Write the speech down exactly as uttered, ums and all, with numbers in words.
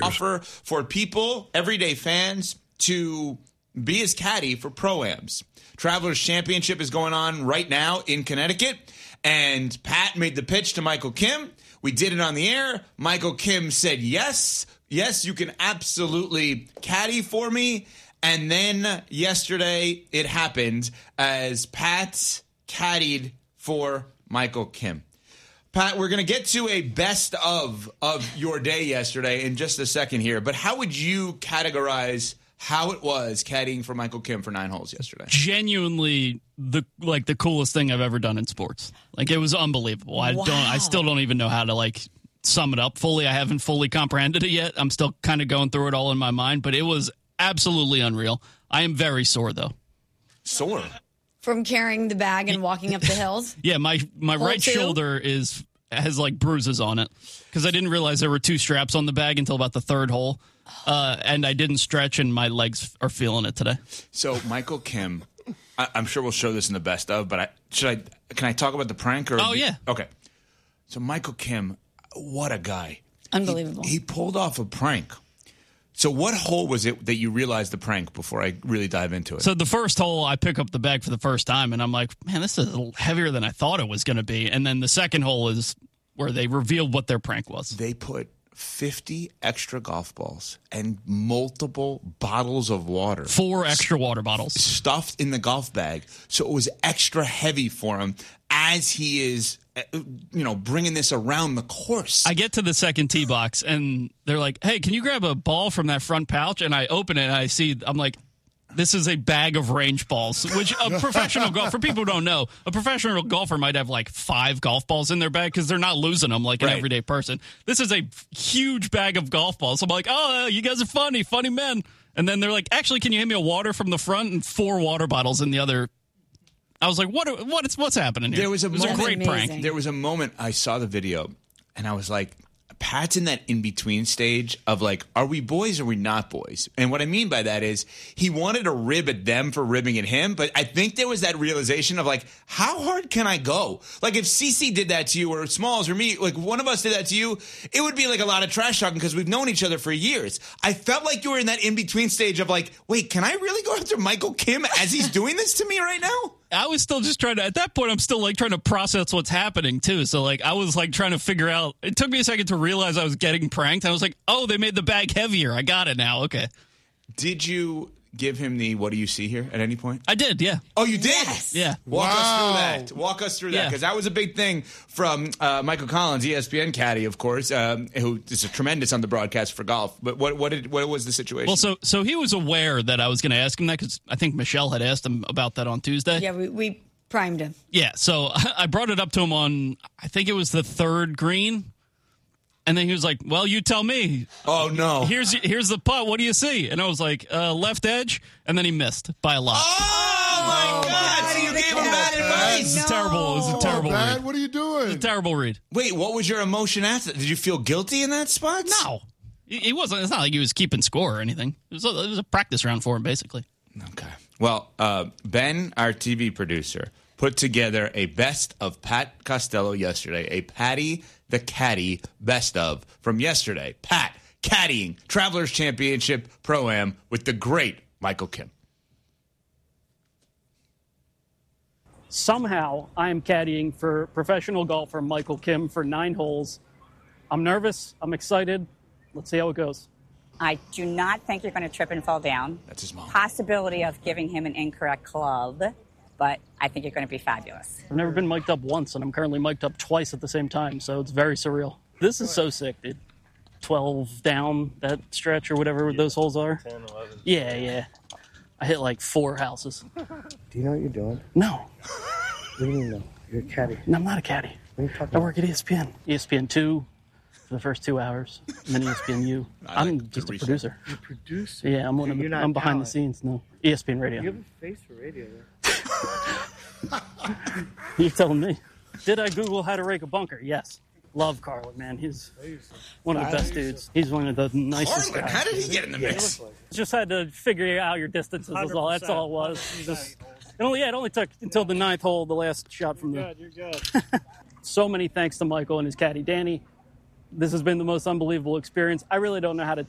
offer for people, everyday fans, to be his caddy for Pro-Ams. Travelers Championship is going on right now in Connecticut, and Pat made the pitch to Michael Kim. We did it on the air. Michael Kim said, yes, yes, you can absolutely caddy for me. And then yesterday it happened as Pat caddied for Michael Kim. Pat, we're going to get to a best of of your day yesterday in just a second here. But how would you categorize how it was caddying for Michael Kim for nine holes yesterday? Genuinely the like the coolest thing I've ever done in sports. Like, it was unbelievable. I Wow. don't I still don't even know how to like sum it up fully. I haven't fully comprehended it yet. I'm still kind of going through it all in my mind, but it was absolutely unreal. I am very sore though. Sore. From carrying the bag and walking up the hills? Yeah, my my Hole right two? shoulder is has like bruises on it because I didn't realize there were two straps on the bag until about the third hole. Uh, and I didn't stretch, and my legs are feeling it today. So Michael Kim, I, I'm sure we'll show this in the best of, but I should I can I talk about the prank? Or Oh, yeah. Okay. So Michael Kim, what a guy. Unbelievable. He, he pulled off a prank. So what hole was it that you realized the prank before I really dive into it? So the first hole, I pick up the bag for the first time, and I'm like, man, this is a little heavier than I thought it was going to be. And then the second hole is where they revealed what their prank was. They put fifty extra golf balls and multiple bottles of water. Four extra water bottles. Stuffed in the golf bag. So it was extra heavy for him as he is, you know, bringing this around the course. I get to the second tee box, and they're like, hey, can you grab a ball from that front pouch? And I open it, and I see, I'm like, this is a bag of range balls, which a professional golfer, for people who don't know, a professional golfer might have like five golf balls in their bag because they're not losing them like an Right. everyday person. This is a huge bag of golf balls. I'm like, oh, you guys are funny, funny men. And then they're like, actually, can you hand me a water from the front? And four water bottles in the other. I was like, what? What's what's happening here? There was a it was a moment- great Amazing. prank. There was a moment I saw the video, and I was like, Pat's in that in-between stage of like, are we boys or are we not boys? And what I mean by that is he wanted to rib at them for ribbing at him, but I think there was that realization of like, how hard can I go? Like if Cece did that to you or Smalls or me, like one of us did that to you, it would be like a lot of trash talking because we've known each other for years. I felt like you were in that in-between stage of like, wait, can I really go after Michael Kim as he's doing this to me right now? I was still just trying to, at that point, I'm still like trying to process what's happening too. So like, I was like trying to figure out, it took me a second to realize I was getting pranked. I was like, oh, they made the bag heavier. I got it now. Okay. Did you give him the what do you see here at any point? I did. Yeah. Oh, you did? Yes. Yeah. Walk us Wow. through that. Walk us through that Yeah. because that was a big thing from uh, Michael Collins, E S P N caddy, of course, um, who is a tremendous on the broadcast for golf. But what what did what was the situation? Well, so, so he was aware that I was going to ask him that because I think Michelle had asked him about that on Tuesday. Yeah, we, we primed him. Yeah, so I brought it up to him on, I think it was the third green. And then he was like, well, you tell me. oh no! Here's here's the putt. What do you see? And I was like, uh, left edge. And then he missed by a lot. Oh my God! So you gave him bad advice. It was terrible. It was a Come terrible on, Pat, read. what are you doing? Terrible read. Wait, what was your emotion after? Did you feel guilty in that spot? No. He he wasn't. It's not like he was keeping score or anything. It was a, it was a practice round for him, basically. Okay. Well, uh, Ben, our T V producer, put together a best of Pat Costello yesterday, a Patty the Caddy best of from yesterday. Pat caddying Travelers Championship Pro-Am with the great Michael Kim. Somehow, I am caddying for professional golfer Michael Kim for nine holes. I'm nervous. I'm excited. Let's see how it goes. I do not think you're going to trip and fall down. That's his mom. Possibility of giving him an incorrect club, but I think you're going to be fabulous. I've never been mic'd up once, and I'm currently mic'd up twice at the same time, so it's very surreal. This is so sick, dude. twelve down, that stretch or whatever those holes are. ten, eleven. Yeah, yeah. I hit like four houses. Do you know what you're doing? No. What do you mean no? You're a caddy. No, I'm not a caddy. What are you talking I about? work at E S P N. E S P N two for the first two hours, and then E S P N U. I like I'm the just a research. producer. You're a producer. Yeah, I'm one of the, You're not I'm behind the talent. scenes. No, E S P N Radio. You have a face for radio, though. You're telling me. Did I Google how to rake a bunker? Yes. Love Carlin, man. He's one of the best dudes. He's one of the nicest Carlin, guys. how did he get in the mix? Just had to figure out your distances. Was all. That's all it was. Just, it only, yeah, it only took until the ninth hole, the last shot from the. You're good. So many thanks to Michael and his caddy Danny. This has been the most unbelievable experience. I really don't know how to